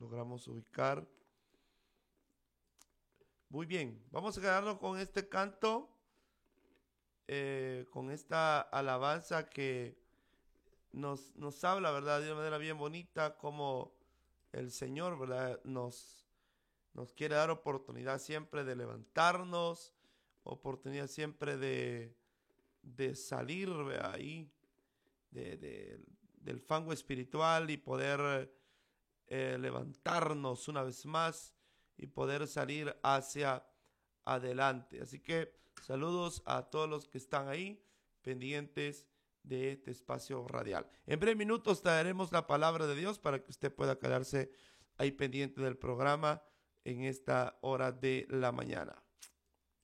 logramos ubicar. Muy bien, vamos a quedarnos con este canto, con esta alabanza que nos habla, ¿verdad? De una manera bien bonita, como el Señor, ¿verdad? Nos quiere dar oportunidad siempre de levantarnos, oportunidad siempre de salir, ¿verdad? Ahí del fango espiritual y poder levantarnos una vez más y poder salir hacia adelante. Así que saludos a todos los que están ahí pendientes de este espacio radial. En breves minutos traeremos la palabra de Dios para que usted pueda quedarse ahí pendiente del programa en esta hora de la mañana.